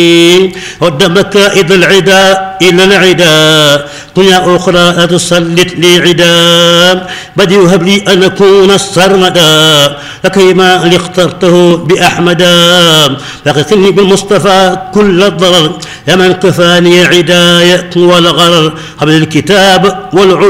رد مكائد العدا إلى العدا طيا أخرى لا تسلط لي عدا بدي وهب لي أن أكون السرمدا لكيما اللي اخترته بأحمدا لقتني بالمصطفى كل الضرر يا من كفاني عداية والغرر قبل الكتاب والعلم